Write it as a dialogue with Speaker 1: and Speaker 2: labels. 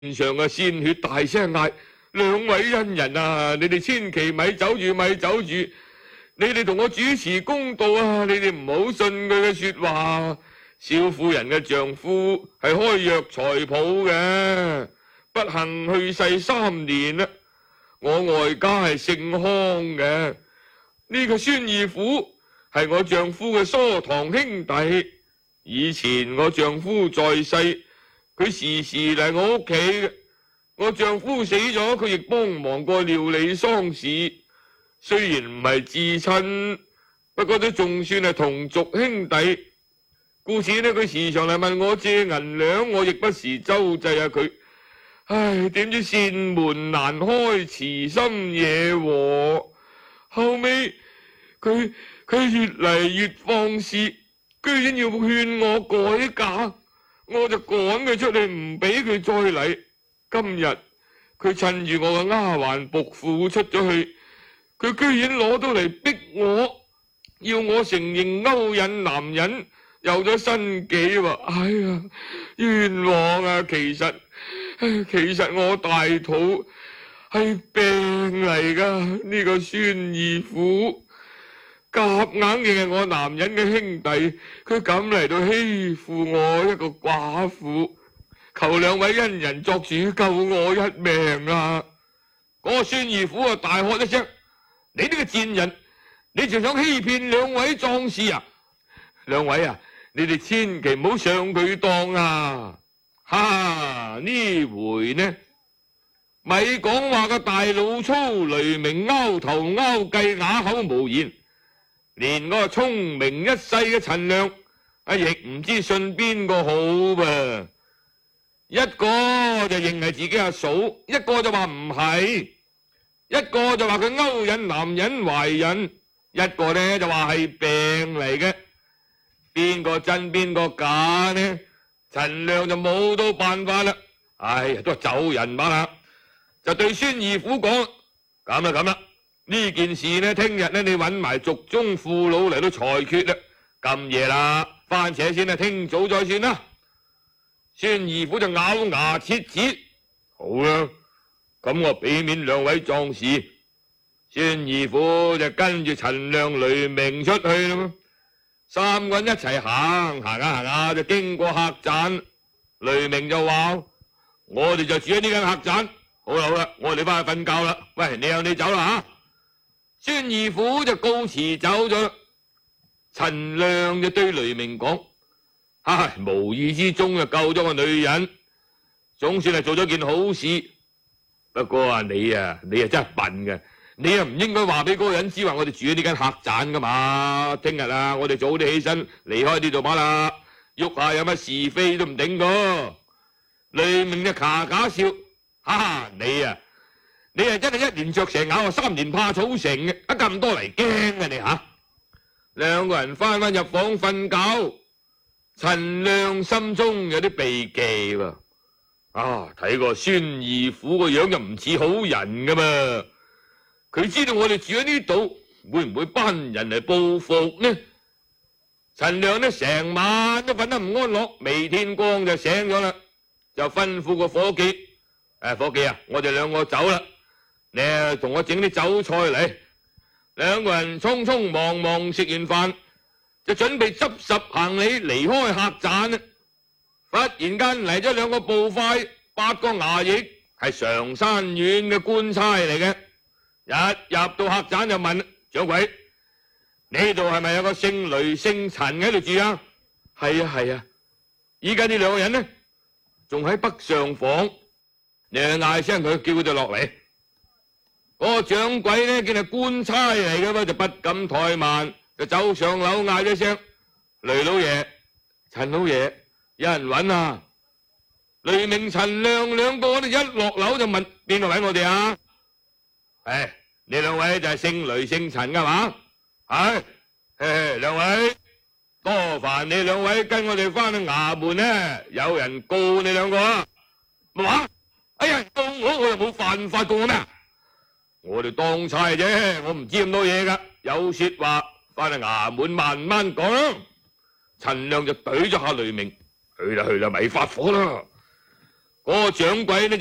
Speaker 1: 上嘅鮮血大聲嗌：兩位恩人啊，你哋千祈咪走住，咪走住！你哋同我主持公道啊！你哋唔好信佢嘅說話。少婦人嘅丈夫係開藥材鋪嘅，不幸去世3年啦。我外家係姓康嘅，呢個孫二虎係我丈夫嘅疏堂兄弟。以前我丈夫在世，佢時時嚟我屋企嘅。我丈夫死咗，佢亦幫忙過料理喪事。雖然唔係至親，不過都仲算係同族兄弟。故此呢，佢時常嚟問我借銀兩，我亦不時周濟下佢。唉，點知扇門難開，慈心惹禍。後尾佢越嚟越放肆，居然要勸我改嫁，我就趕佢出去，唔俾佢再嚟。今日佢趁住我嘅丫鬟僕婦出咗去，佢居然攞到嚟逼我，要我承認勾引男人，有咗身紀喎。哎呀，冤枉啊！其實我大肚係病嚟噶，呢個孫二虎夾硬嘅係我男人嘅兄弟，佢咁嚟到欺負我一個寡婦，求兩位恩人作主救我一命啊！嗰個孫二虎啊，大喝一聲：你呢個賤人，你仲想欺騙兩位壯士啊？兩位啊，你哋千祈唔好上佢當啊！哈，呢回呢，咪講話個大老粗雷鳴拗頭拗計，啞口無言，連個聰明一世嘅陳亮亦唔知信邊個好噃。一個就認係自己阿嫂，一個就話唔係，一個就話佢勾引男人懷孕，一個呢就話係病嚟嘅。邊個真邊個假呢？陳亮就冇到辦法啦。哎呀，都係走人把啦，就對孫二虎講：咁啦，呢件事呢，聽日呢，你揾埋族中父老嚟到裁決啦。咁夜啦，翻扯先啦，聽早再算啦。孫二虎就咬牙切齒：好啦，咁我俾面兩位壯士。孫二虎就跟住陳亮、雷鳴出去啦。三個人一齊行下就經過客棧。雷鳴就話：我哋就住喺呢間客棧。好啦，我哋翻去瞓覺啦。喂，你有你走啦吓。孫二虎就告辭走咗。陳亮就對雷鳴講：唉，無意之中就救咗個女人，總算係做咗件好事。不過啊，你啊真係笨嘅。你又唔應該話俾嗰個人知話我哋住喺呢間客棧噶嘛？聽日啊，我哋早啲起身離開呢度把啦，喐下有乜是非都唔定噶。雷鳴就咔咔笑：哈哈，你啊真係一年着蛇咬，3年怕草繩嘅，咁多嚟驚啊你吓！兩個人翻入房瞓覺，陳亮心中有啲避忌喎。睇個孫二虎個樣就唔似好人噶嘛。佢知道我哋住喺呢度，會唔會班人嚟報復呢？陳亮呢成晚都瞓得唔安樂，未天光就醒咗啦，就吩咐個伙計：伙計啊，我哋兩個走啦，你同我整啲酒菜嚟。兩個人匆匆忙忙食完飯，就準備執拾行李離開客棧。忽然間嚟咗2個步快，8個衙役，係常山縣嘅官差嚟嘅。一入到客棧就問掌櫃：呢度係咪有個姓雷姓陳喺度住啊？係啊。依家呢2個人呢，仲喺北上房。你嗌聲佢，叫佢哋落嚟。嗰個掌櫃呢，見係官差嚟嘅嘛，就不敢怠慢，就走上樓嗌咗聲：雷老爺、陳老爺，有人揾啊！雷鳴、陳亮2個一落樓就問：邊個揾我哋啊？你2位就係姓雷姓陳噶嘛？兩位多煩你2位跟我哋翻去衙門呢，有人告你2個啊！乜話？哎呀，告我又冇犯法告我咩？我哋當差啫，我唔知咁多嘢噶。有說話翻去衙門慢慢講。陳亮就懟咗下雷鳴：去啦，咪發火啦！ 嗰個掌櫃呢